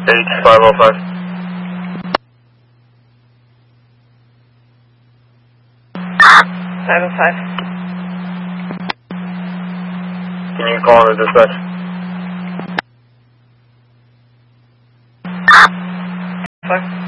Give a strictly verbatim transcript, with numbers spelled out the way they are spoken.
H five oh five. five oh five. Can you call on the dispatch? Fuck.